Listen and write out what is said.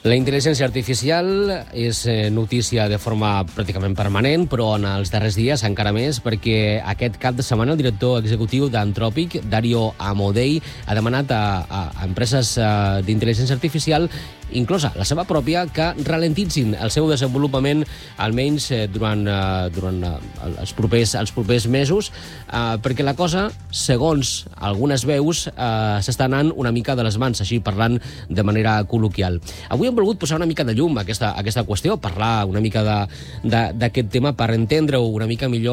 La intel·ligència artificial és notícia de forma pràcticament permanent, però en els darrers dies encara més, perquè aquest cap de setmana el director executiu d'Anthropic, Dario Amodei, ha demanat a empreses d'intel·ligència artificial, inclosa la seva pròpia, que ralentitzin el seu desenvolupament almenys durant els propers mesos, perquè la cosa, segons algunes veus, s'està anant una mica de les mans, així parlant de manera col·loquial. Avui hem volgut posar una mica de llum a aquesta qüestió, parlar una mica d'aquest tema per entendre-ho una mica millor